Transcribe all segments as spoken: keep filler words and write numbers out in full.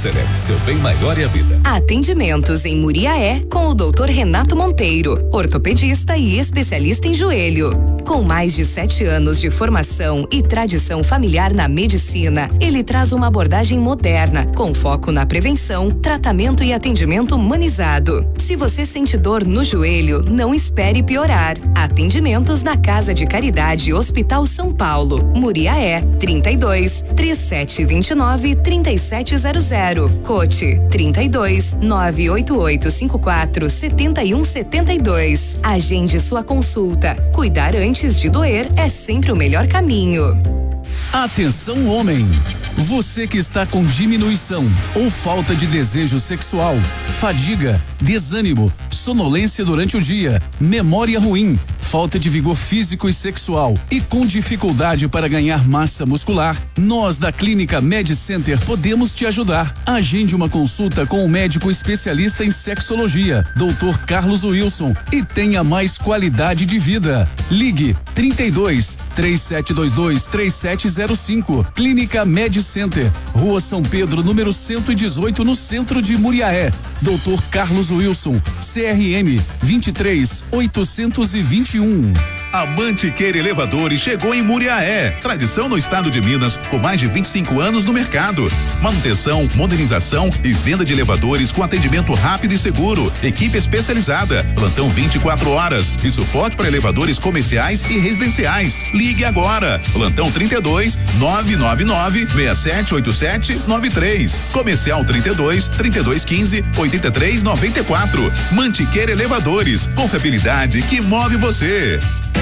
Center, seu bem maior é a vida. Atendimentos em Muriaé com o doutor Renato Monteiro, ortopedista e especialista em joelho. Com mais de sete anos de formação e tradição familiar na medicina, ele traz uma abordagem moderna, com foco na prevenção, tratamento e atendimento humanizado. Se você sente dor no joelho, não espere piorar. Atendimentos na Casa de Caridade Hospital São Paulo, Muriaé, trinta e dois, trinta e sete vinte e nove, trinta e sete zero zero. Cote, trinta e dois, nove oito oito cinco quatro, sete um sete dois. Agende sua consulta. Cuidar antes de doer é sempre o melhor caminho. Atenção, homem! Você que está com diminuição ou falta de desejo sexual, fadiga, desânimo, sonolência durante o dia, memória ruim, falta de vigor físico e sexual e com dificuldade para ganhar massa muscular, nós da Clínica Med Center podemos te ajudar. Agende uma consulta com o médico especialista em sexologia, doutor Carlos Wilson, e tenha mais qualidade de vida. Ligue trinta e dois, três sete dois dois, três sete zero cinco. Clínica Med Center, Rua São Pedro, número cento e dezoito, no centro de Muriaé. doutor Carlos Wilson, C R M vinte e três, oitocentos e vinte e um. A Mantiqueira Elevadores chegou em Muriaé, tradição no estado de Minas, com mais de vinte e cinco anos no mercado. Manutenção, modernização e venda de elevadores com atendimento rápido e seguro, equipe especializada, plantão vinte e quatro horas e suporte para elevadores comerciais e residenciais. Ligue agora, plantão trinta e dois, nove nove nove, seis sete oito sete nove três, comercial trinta e dois, trinta e dois quinze, oitenta e três noventa e quatro. Mantiqueira Elevadores, confiabilidade que move você.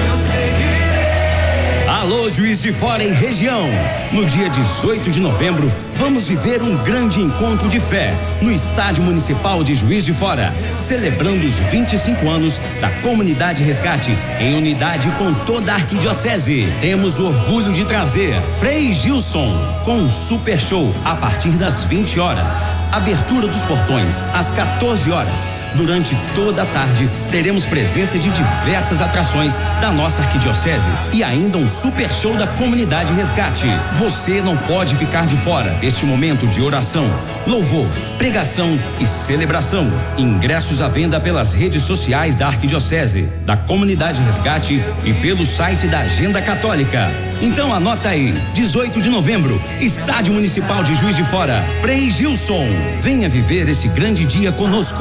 Alô, Juiz de Fora e região. No dia dezoito de novembro, vamos viver um grande encontro de fé no Estádio Municipal de Juiz de Fora, celebrando os vinte e cinco anos da Comunidade Resgate, em unidade com toda a arquidiocese. Temos o orgulho de trazer Frei Gilson com um super show a partir das vinte horas. Abertura dos portões às quatorze horas. Durante toda a tarde, teremos presença de diversas atrações da nossa arquidiocese e ainda um super show da Comunidade Resgate. Você não pode ficar de fora deste momento de oração, louvor, pregação e celebração. Ingressos à venda pelas redes sociais da Arquidiocese, da Comunidade Resgate e pelo site da Agenda Católica. Então anota aí, dezoito de novembro, Estádio Municipal de Juiz de Fora, Frei Gilson. Venha viver esse grande dia conosco.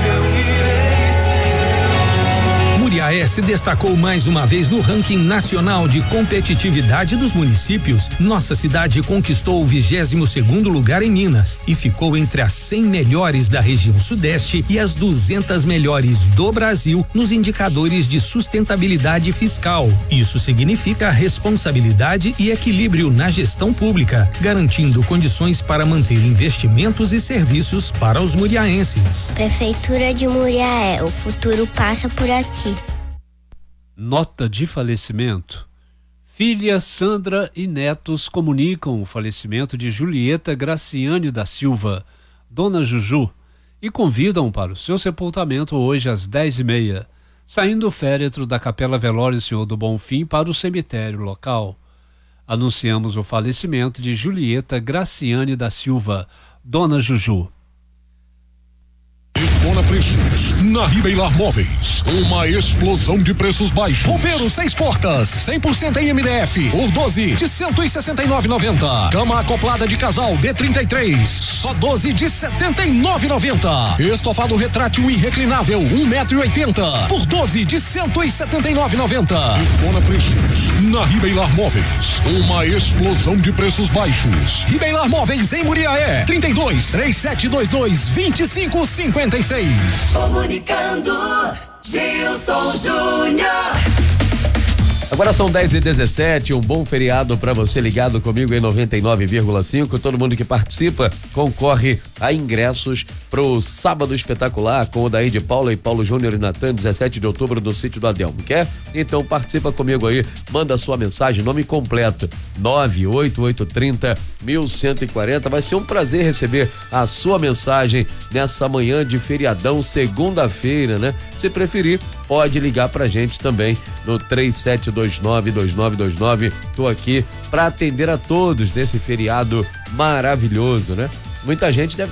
Muriaé se destacou mais uma vez no ranking nacional de competitividade dos municípios. Nossa cidade conquistou o vigésimo segundo lugar em Minas e ficou entre as cem melhores da região sudeste e as duzentas melhores do Brasil nos indicadores de sustentabilidade fiscal. Isso significa responsabilidade e equilíbrio na gestão pública, garantindo condições para manter investimentos e serviços para os muriaenses. Prefeitura de Muriaé, o futuro passa por aqui. Nota de falecimento. Filha Sandra e netos comunicam o falecimento de Julieta Graciane da Silva, Dona Juju, e convidam para o seu sepultamento hoje às dez e meia, saindo o féretro da Capela Velório Senhor do Bonfim para o cemitério local. Anunciamos o falecimento de Julieta Graciane da Silva, Dona Juju. Detona Preços, na Ribeilar Móveis, uma explosão de preços baixos. Roupeiro seis portas, cem por cento em M D F, por doze de cento e sessenta e nove reais e noventa centavos. Cama acoplada de casal D trinta e três, só doze de setenta e nove reais e noventa centavos. Estofado retrátil e reclinável um metro e oitenta, por doze de cento e setenta e nove reais e noventa centavos. Detona Preços, na Ribeilar Móveis, uma explosão de preços baixos. Ribeilar Móveis em Muriaé, trinta e dois, três sete dois dois, vinte e cinco cinquenta e seis. Comunicando, Gilson Júnior. Agora são dez e dezessete, um bom feriado para você ligado comigo em noventa e nove vírgula cinco. Todo mundo que participa concorre a ingressos pro Sábado Espetacular com o Daí de Paula e Paulo Júnior e Natan, dezessete de outubro no sítio do Adelmo. Quer? Então participa comigo aí, manda sua mensagem, nome completo, nove oito oito três zero um um quatro zero. Vai ser um prazer receber a sua mensagem nessa manhã de feriadão, segunda-feira, né? Se preferir, pode ligar pra gente também no três sete dois nove, dois nove dois nove. Tô aqui para atender a todos nesse feriado maravilhoso, né? Muita gente deve